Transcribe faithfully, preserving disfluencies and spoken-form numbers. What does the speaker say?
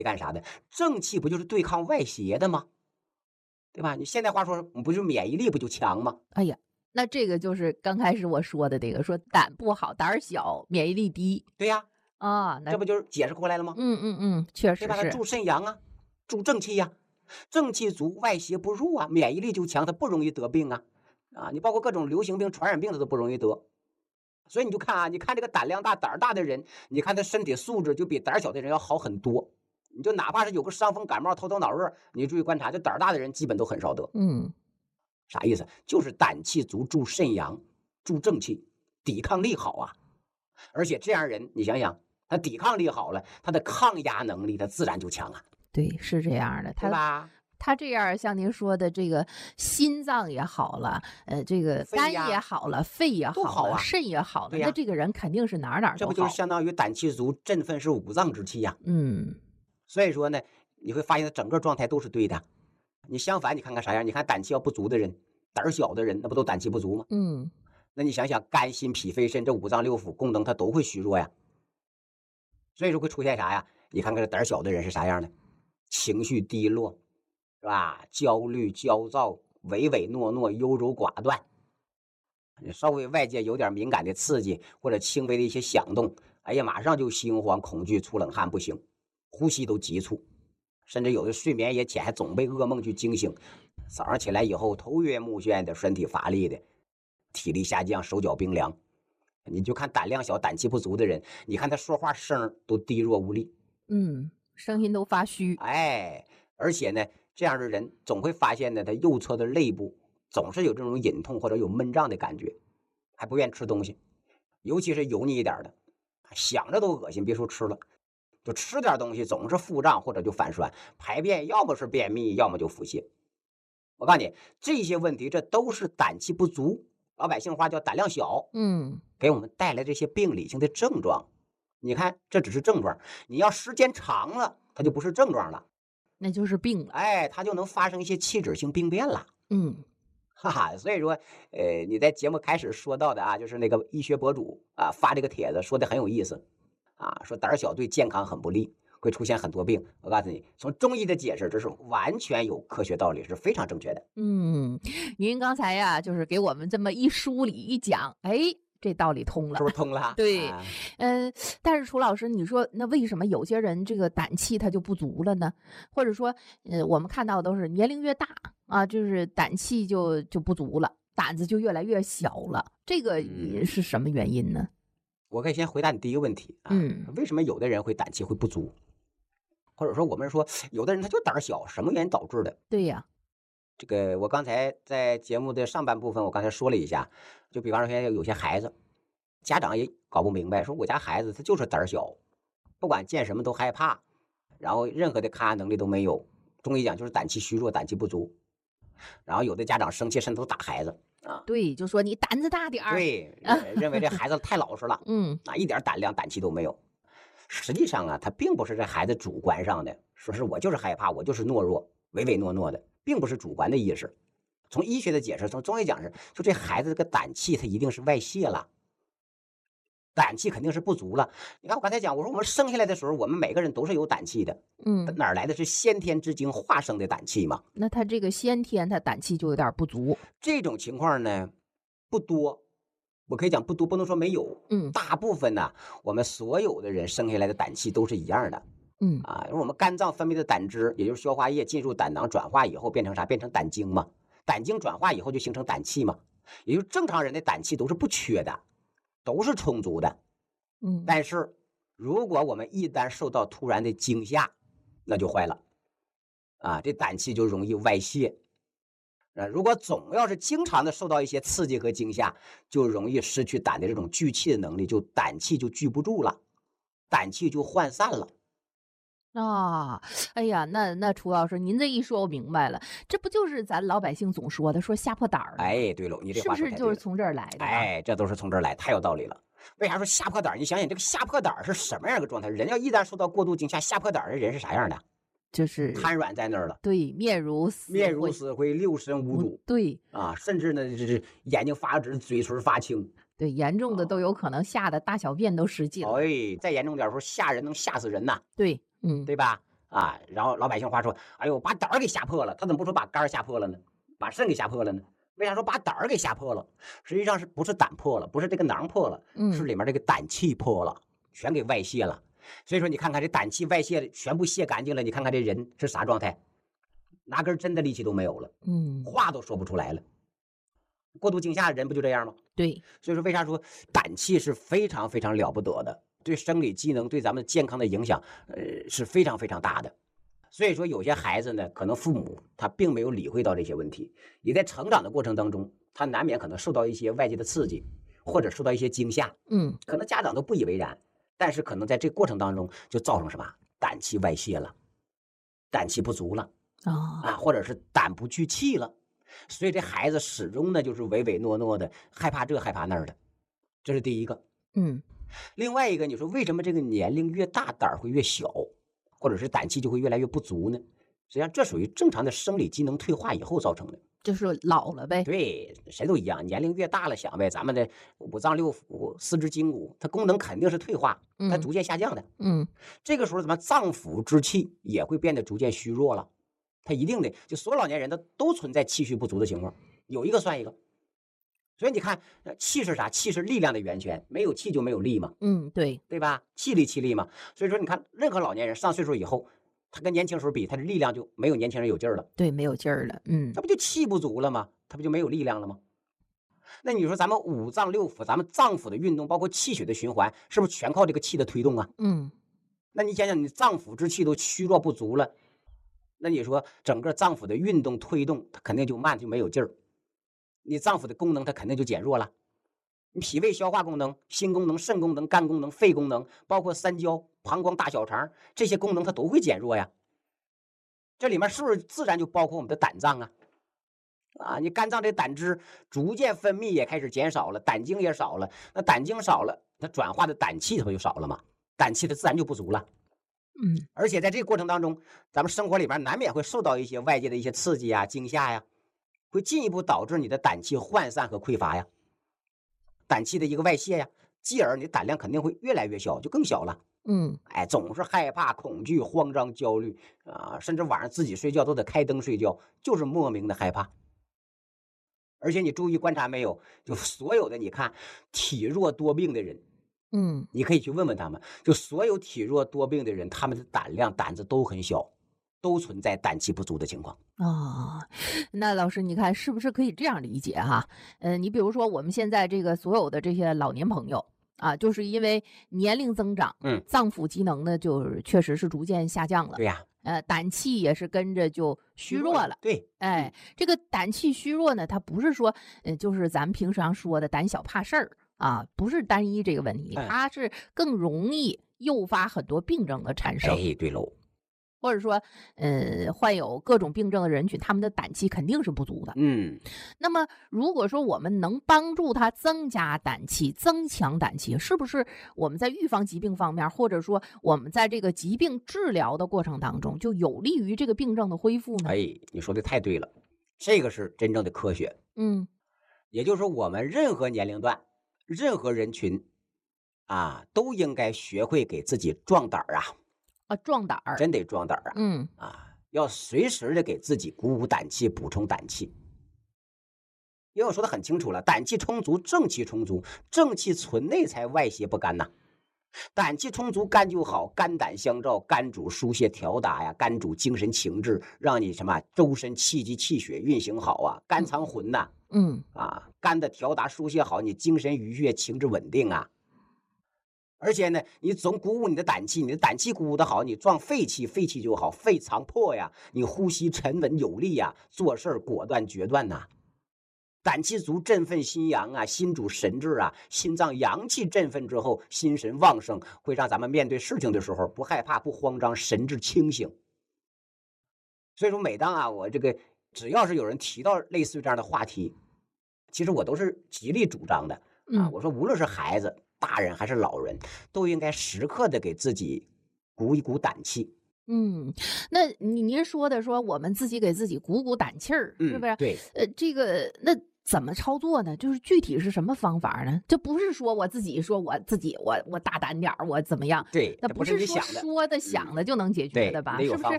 干啥的？正气不就是对抗外邪的吗？对吧？你现在话说，不就免疫力不就强吗？ 哎呀，那这个就是刚开始我说的这个，说胆不好，胆儿小，免疫力低。 对呀， 啊，那这不就是解释过来了吗？ 嗯嗯嗯，确对吧？它实是。 助肾阳啊，助正气呀、正气足，外邪不入啊，免疫力就强，它不容易得病啊。啊，你包括各种流行病、传染病，它都不容易得。所以你就看啊，你看这个胆量大、胆儿大的人，你看他身体素质就比胆儿小的人要好很多。你就哪怕是有个伤风感冒、头疼脑热，你注意观察，就胆儿大的人基本都很少得。 嗯， 啥意思？就是胆气足，助肾阳，助正气，抵抗力好啊。而且这样人，你想想，他抵抗力好了，他的抗压能力他自然就强啊， 对，是这样的。他对吧？ 他这样像您说的，这个心脏也好了，呃，这个肝肺呀也好了，肺也好了， 都好啊肾也好了， 对呀那这个人肯定是哪儿哪儿都好。 这不就是相当于胆气足，振奋是五脏之气呀、 嗯所以说呢，你会发现他整个状态都是对的。你相反，你看看啥样？你看胆气要不足的人，胆儿小的人，那不都胆气不足吗？ 嗯， 那你想想，肝、心、脾、肺、肾这五脏六腑功能，它都会虚弱呀。所以说会出现啥呀？你看看这胆儿小的人是啥样的？情绪低落，是吧？焦虑、焦躁、唯唯诺诺、优柔寡断。你稍微外界有点敏感的刺激，或者轻微的一些响动，哎呀，马上就心慌、恐惧、出冷汗，不行，呼吸都急促，甚至有的睡眠也浅，还总被噩梦去惊醒。早上起来以后，头晕目眩的，身体乏力的，体力下降，手脚冰凉。你就看胆量小、胆气不足的人，你看他说话声都低弱无力， 嗯，声音都发虚。 哎，而且呢，这样的人总会发现呢，他右侧的肋部总是有这种隐痛或者有闷胀的感觉，还不愿吃东西，尤其是油腻一点的，想着都恶心，别说吃了，就吃点东西总是腹胀或者就反酸，排便要么是便秘，要么就腹泻。我告诉你，这些问题这都是胆气不足，老百姓话叫胆量小， 嗯， 给我们带来这些病理性的症状。你看，这只是症状，你要时间长了，它就不是症状了。 那就是病了。 哎，它就能发生一些器质性病变了。 嗯哈哈，所以说，呃，你在节目开始说到的啊，就是那个医学博主啊发这个帖子说的很有意思啊，说胆儿小对健康很不利，会出现很多病。我告诉你，从中医的解释，这是完全有科学道理，是非常正确的。 嗯，您刚才呀，就是给我们这么一梳理一讲，哎，这道理通了。 是不是通了？ 对， 啊嗯，但是楚老师，你说那为什么有些人这个胆气他就不足了呢？或者说，呃，我们看到都是年龄越大啊，就是胆气就就不足了，胆子就越来越小了，这个嗯是什么原因呢？ 我可以先回答你第一个问题啊， 嗯为什么有的人会胆气会不足，或者说我们说有的人他就胆儿小，什么原因导致的？ 对呀。 这个我刚才在节目的上半部分，我刚才说了一下，就比方说现在有些孩子，家长也搞不明白，说我家孩子他就是胆儿小，不管见什么都害怕，然后任何的抗压能力都没有。中医讲就是胆气虚弱、胆气不足。然后有的家长生气，甚至都打孩子啊， 对，就说你胆子大点儿。 对，呃认为这孩子太老实了， 嗯啊，一点胆量、胆气都没有。实际上啊，他并不是这孩子主观上的，说是我就是害怕，我就是懦弱、唯唯诺诺的，并不是主观的意识。从医学的解释，从中医讲是，就这孩子这个胆气，他一定是外泄了，胆气肯定是不足了。你看我刚才讲，我说我们生下来的时候，我们每个人都是有胆气的， 嗯， 哪儿来的是先天之精化生的胆气嘛？ 那他这个先天他胆气就有点不足。 这种情况呢不多，我可以讲不多，不能说没有。 嗯大部分呢，我们所有的人生下来的胆气都是一样的。 嗯啊，因为我们肝脏分泌的胆汁，也就是消化液进入胆囊转化以后变成啥？变成胆经嘛。胆经转化以后就形成胆气嘛。也就是正常人的胆气都是不缺的，都是充足的。 嗯， 但是如果我们一旦受到突然的惊吓，那就坏了。啊，这胆气就容易外泄。啊，如果总要是经常的受到一些刺激和惊吓，就容易失去胆的这种聚气的能力，就胆气就聚不住了，胆气就涣散了。 啊，哎呀，那那楚老师，您这一说，我明白了，这不就是咱老百姓总说的，说吓破胆儿的吗？ 哎，对了，你这是不是话说太对了。 就是从这儿来的啊？ 哎，这都是从这儿来，太有道理了。为啥说吓破胆儿？你想想，这个吓破胆儿是什么样一个状态？人要一旦受到过度惊吓，吓破胆儿的人是啥样的？ 就是瘫软在那儿了， 对，面如死面如灰死灰，六神无无主对啊，甚至呢，这这眼睛发直，嘴唇发青。 对，严重的都有可能吓得大小便都失禁了。 哎，再严重点儿说，吓人能吓死人呐， 对，嗯， 对吧？ 啊。然后老百姓话说，哎呦，把胆儿给吓破了，他怎么不说把肝儿吓破了呢？把肾给吓破了呢？为啥说把胆儿给吓破了？实际上是不是胆破了，不是这个囊破了， 嗯是里面这个胆气破了，全给外泄了。所以说你看看这胆气外泄全部泄干净了，你看看这人是啥状态？拿根针的力气都没有了， 嗯， 话都说不出来了。过度惊吓的人不就这样吗？ 对， 所以说为啥说胆气是非常非常了不得的，对生理机能对咱们健康的影响呃是非常非常大的。所以说有些孩子呢，可能父母他并没有理会到这些问题，也在成长的过程当中，他难免可能受到一些外界的刺激，或者受到一些惊吓， 嗯， 可能家长都不以为然，但是可能在这过程当中就造成什么胆气外泄了，胆气不足了啊， 啊，或者是胆不聚气了，所以这孩子始终呢就是唯唯诺诺的，害怕这害怕那儿的，这是第一个。 嗯另外一个，你说为什么这个年龄越大胆儿会越小，或者是胆气就会越来越不足呢？实际上这属于正常的生理机能退化以后造成的。 就是老了呗。 对，谁都一样，年龄越大了，想呗，咱们的五脏六腑、四肢筋骨，它功能肯定是退化，它逐渐下降的。 嗯这个时候，怎么脏腑之气也会变得逐渐虚弱了。它一定的，就所有老年人的都存在气虚不足的情况，有一个算一个。所以你看，呃气是啥？气是力量的源泉，没有气就没有力嘛， 嗯，对， 对吧？气力气力嘛。所以说，你看任何老年人上岁数以后，他跟年轻时候比，他的力量就没有年轻人有劲儿了。 对，没有劲儿了。嗯那不就气不足了吗？他不就没有力量了吗？那你说咱们五脏六腑，咱们脏腑的运动，包括气血的循环，是不是全靠这个气的推动啊？ 嗯那你想想，你脏腑之气都虚弱不足了，那你说整个脏腑的运动推动，它肯定就慢，就没有劲儿。你脏腑的功能它肯定就减弱了。你脾胃消化功能、心功能、肾功能、肝功能、肺功能，包括三焦、膀胱、大小肠这些功能，它都会减弱呀。这里面是不是自然就包括我们的胆脏啊？啊，你肝脏这胆汁逐渐分泌也开始减少了，胆经也少了，那胆经少了，它转化的胆气它不就少了吗？胆气它自然就不足了。 嗯而且在这个过程当中，咱们生活里面难免会受到一些外界的一些刺激啊、惊吓呀，会进一步导致你的胆气涣散和匮乏呀，胆气的一个外泄呀，继而你胆量肯定会越来越小，就更小了。 嗯哎，总是害怕、恐惧、慌张、焦虑啊，甚至晚上自己睡觉都得开灯睡觉，就是莫名的害怕。而且你注意观察没有，就所有的你看体弱多病的人， 嗯你可以去问问他们，就所有体弱多病的人，他们的胆量、胆子都很小，都存在胆气不足的情况。 啊，那老师，你看是不是可以这样理解哈？嗯、你比如说我们现在这个所有的这些老年朋友啊，就是因为年龄增长， 嗯， 脏腑机能呢，就是确实是逐渐下降了。 对呀， 呃，胆气也是跟着就虚弱了。 对， 哎，这个胆气虚弱呢，它不是说，呃，就是咱们平常说的胆小怕事儿啊，不是单一这个问题， 哎它是更容易诱发很多病症的产生， 哎，对喽， 或者说，呃，患有各种病症的人群，他们的胆气肯定是不足的。 嗯， 那么，如果说我们能帮助他增加胆气、增强胆气，是不是我们在预防疾病方面，或者说我们在这个疾病治疗的过程当中，就有利于这个病症的恢复呢？ 哎，你说的太对了，这个是真正的科学。 嗯也就是说，我们任何年龄段、任何人群啊，都应该学会给自己壮胆儿啊， 啊，壮胆儿。 真得壮胆儿啊。 嗯啊，要随时的给自己鼓舞胆气，补充胆气。因为我说的很清楚了，胆气充足，正气充足，正气存内才外邪不干呐。胆气充足，肝就好，肝胆相照，肝主疏泄调达呀，肝主精神情志，让你什么周身气机气血运行好啊，肝藏魂呐、 嗯啊，肝的调达疏泄好，你精神愉悦，情志稳定啊。而且呢，你总鼓舞你的胆气，你的胆气鼓舞的好，你壮肺气，肺气就好，肺藏魄呀，你呼吸沉稳有力呀，做事果断决断呐、胆气足，振奋心阳啊，心主神志啊，心脏阳气振奋之后，心神旺盛，会让咱们面对事情的时候不害怕、不慌张，神志清醒。所以说，每当啊，我这个只要是有人提到类似于这样的话题，其实我都是极力主张的啊。 嗯我说，无论是孩子、大人还是老人，都应该时刻的给自己鼓一鼓胆气。 嗯，那你您说的说我们自己给自己鼓鼓胆气儿，是不是？ 对， 呃，这个那怎么操作呢？就是具体是什么方法呢？这不是说我自己说我自己我我大胆点儿，我怎么样？ 对， 那这不是是说你想的， 说的想的就能解决的吧？是不是